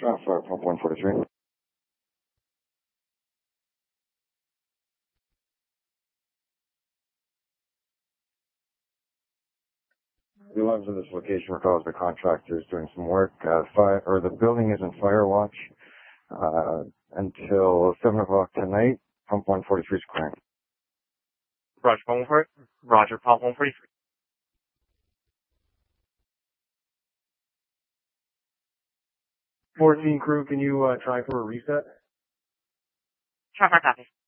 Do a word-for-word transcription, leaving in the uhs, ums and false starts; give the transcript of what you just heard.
Traffic, pump one forty-three. We love to this location because the contractor is doing some work. Uh, fire, or the building is in fire watch uh, until seven o'clock tonight. Pump one forty-three is clearing. Roger, pump one forty-three. Roger, pump one forty-three. fourteen crew, can you uh, try for a reset? Traffic copy.